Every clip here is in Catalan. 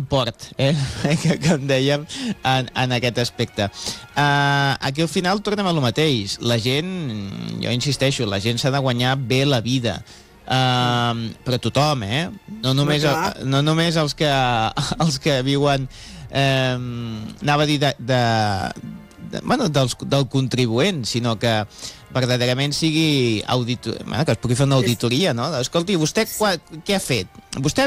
port, com dèiem, en aquest aspecte. Aquí al final tornem a lo mateix. La gent, jo insisteixo, la gent s'ha de guanyar bé la vida. Però tothom, no només els que viuen, anava a dir del contribuent, sinó que verdaderament sigui que es pugui fer una auditoria, no? Escolti, vostè què ha fet? Vostè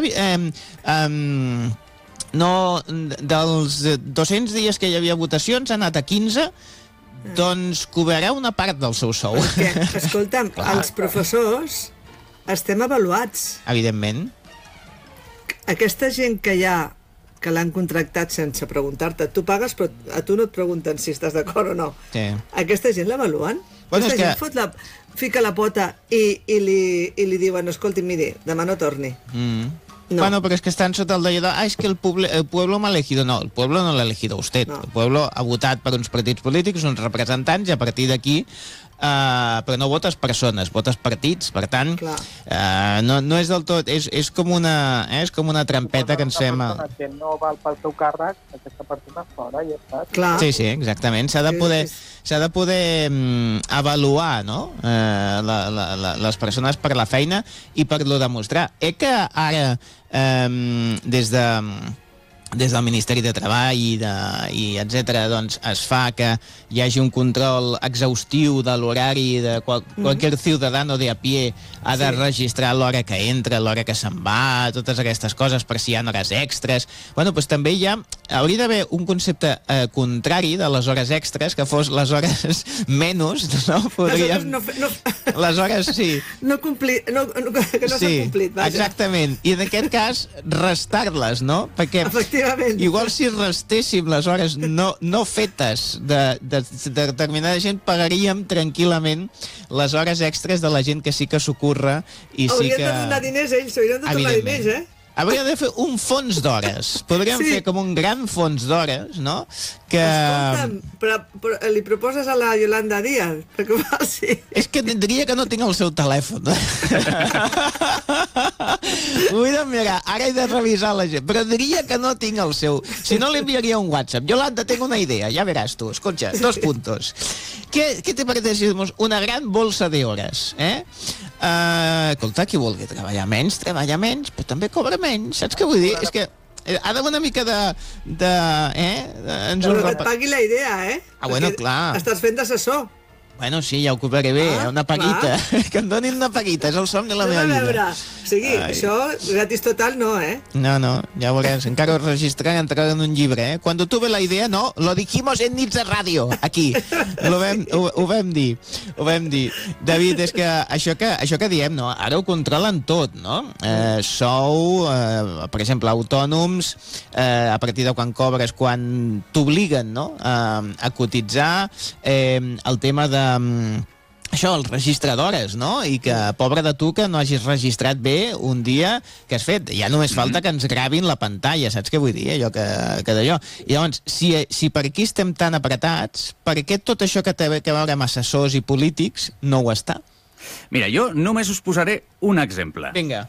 dels 200 dies que hi havia votacions ha anat a 15, doncs cobrarà una part del seu sou. Perquè, escolta'm, els professors estem avaluats. Evidentment. Aquesta gent que hi ha, que l'han contractat sense preguntar-te, tu pagues, però a tu no et pregunten si estàs d'acord o no. Sí. Aquesta gent l'avaluen? Aquesta gent fica la pota i li diuen, escolti, miri, demà no torni. No. Bueno, pero es que están sota el d'allò es que el pueblo m'ha elegido. No, el pueblo no l'ha elegido usted. No. El pueblo ha votat per uns partits polítics, uns representants, i a partir d'aquí però no votes persones, votes partits, per tant no és del tot, és com una trampeta que ens fem. Una persona que no val pel teu càrrec, aquesta persona fora, ja està. Clar. Sí, exactament, s'ha de poder avaluar, no? Les persones per la feina i per lo demostrar. Que ara des del Ministeri de Treball i etcètera, doncs es fa que hi hagi un control exhaustiu de l'horari de qualsevol ciutadano de a pie ha de registrar l'hora que entra, l'hora que se'n va, totes aquestes coses, per si hi ha hores extres. Bueno, doncs també hauria d'haver un concepte contrari de les hores extres, que fos les hores menys, no? Les hores, sí. Que no s'ha complit, vaja. Exactament. I en aquest cas, restar-les, no? Perquè igual si restéssim les hores no fetes de determinada gent, pagaríem tranquil·lament les hores extres de la gent que sí que s'ocorre i sí que... Haurien de donar diners ells, haurien de donar diners, Hauria de fer un fons d'hores. Podríem fer com un gran fons d'hores, no? Escolta'm, però li proposes a la Yolanda Díaz perquè ho faci. És que diria que no tinc el seu telèfon. Ho he de mirar, ara he de revisar la gent, però diria que no tinc el seu. Si no, li enviaria un WhatsApp. Yolanda, tengo una idea, ya verás tú. Escucha, 2 puntos. ¿Qué te parece si hacemos una gran bolsa de horas? Escolta, qui vulgui treballar menys, però també cobra menys, saps què vull dir? És que ha d'haver una mica però que et pagui la idea, bueno, clar. Estàs fent d'assessor. Bueno, sí, ja ho cobraré bé, una paguita. Que em donin una paguita, és el somni de la meva vida. A veure, o sigui, això gratis total no, No, ja veuràs, encara ho registraré, entraré en un llibre, Cuando tuve la idea, no, lo dijimos en Nits de Ràdio, aquí. Ho vam dir. David, és que això que diem, no? Ara ho controlen tot, no? Sou, per exemple, autònoms, a partir de quan cobres, quan t'obliguen, no?, a cotitzar, el tema de això, el registre d'hores, no? I que, pobre de tu, que no hagis registrat bé un dia que has fet. Ja només falta que ens gravin la pantalla, saps què vull dir? Allò que d'allò. I llavors, si per aquí estem tan apretats, per què tot això que té a veure amb assessors i polítics no ho està? Mira, jo només us posaré un exemple. Vinga.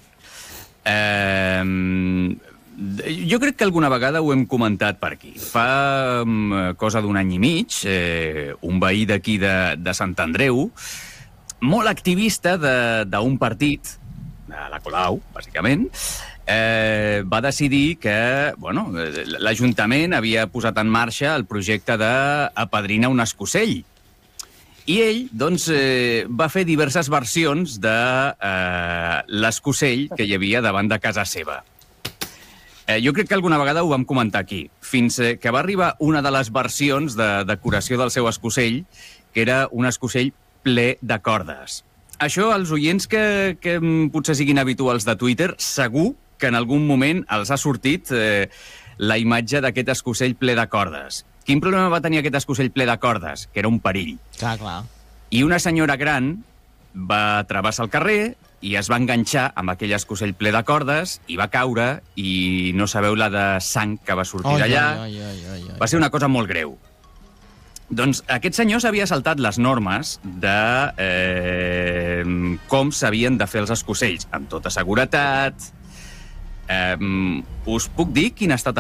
Jo crec que alguna vegada ho hem comentat per aquí. Fa cosa d'un any i mig, un veí d'aquí de Sant Andreu, molt activista d'un partit, de la Colau, bàsicament, va decidir que l'Ajuntament havia posat en marxa el projecte d'apadrinar un escocell. I ell, doncs, va fer diverses versions de l'escocell que hi havia davant de casa seva. Jo crec que alguna vegada ho vam comentar aquí, fins que va arribar una de les versions de decoració del seu escocell, que era un escocell ple de cordes. Això, als oients que potser siguin habituals de Twitter, segur que en algun moment els ha sortit la imatge d'aquest escocell ple de cordes. Quin problema va tenir aquest escocell ple de cordes? Que era un perill. Clar. I una senyora gran va travessar el carrer i es va enganxar amb aquell escocell ple de cordes i va caure i no sabeu la de sang que va sortir d'allà. Va ser una cosa molt greu. Doncs aquest senyor s'havia saltat les normes de com s'havien de fer els escocells, amb tota seguretat. Us puc dir quin ha estat